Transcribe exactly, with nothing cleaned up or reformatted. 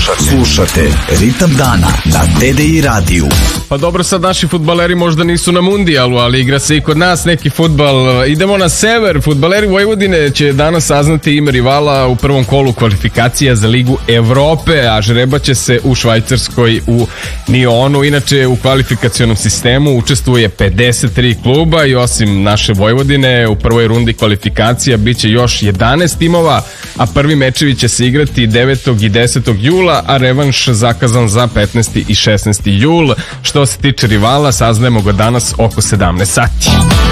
Slušate Ritam dana na T D I radiju. Pa dobro, sad naši fudbaleri možda nisu na mundijalu, ali igra se i kod nas neki fudbal. Idemo na sever. Fudbaleri Vojvodine će danas saznati ime rivala u prvom kolu kvalifikacija za Ligu Evrope, a žreba će se u Švajcarskoj u Nionu. Inače, u kvalifikacionom sistemu učestvuje pedeset tri kluba i osim naše Vojvodine u prvoj rundi kvalifikacija biće još jedanaest timova, a prvi mečevi će se igrati devetog i desetog jula, a revanš zakazan za petnaesti i šesnaesti jul. Što se tiče rivala, saznajemo ga danas oko sedamnaest sati.